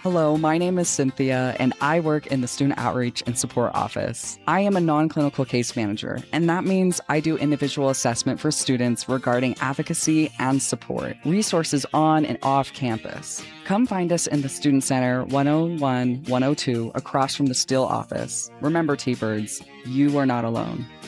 Hello, my name is Cynthia, and I work in the Student Outreach and Support Office. I am a non-clinical case manager, and that means I do individual assessment for students regarding advocacy and support, resources on and off campus. Come find us in the Student Center 101-102 across from the Still office. Remember, T-Birds, you are not alone.